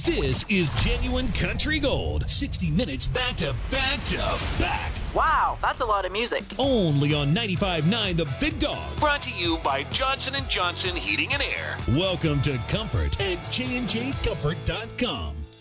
This is Genuine Country Gold. 60 minutes back to back to back. Wow, that's a lot of music. Only on 95.9 The Big Dog. Brought to you by Johnson & Johnson Heating and Air. Welcome to Comfort at jnjcomfort.com.